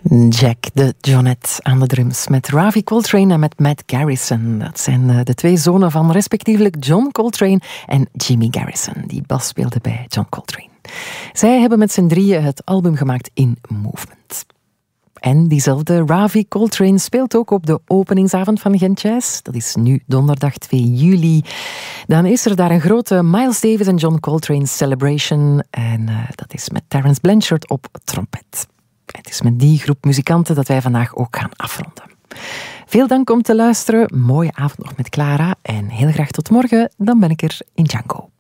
Jack de Jonette aan de drums met Ravi Coltrane en met Matt Garrison. Dat zijn de twee zonen van respectievelijk John Coltrane en Jimmy Garrison, die bas speelde bij John Coltrane. Zij hebben met z'n drieën het album gemaakt In Movement. En diezelfde Ravi Coltrane speelt ook op de openingsavond van Gent Jazz. Dat is nu donderdag 2 juli. Dan is er daar een grote Miles Davis en John Coltrane celebration. En dat is met Terence Blanchard op trompet. Het is met die groep muzikanten dat wij vandaag ook gaan afronden. Veel dank om te luisteren. Mooie avond nog met Clara. En heel graag tot morgen. Dan ben ik er in Django.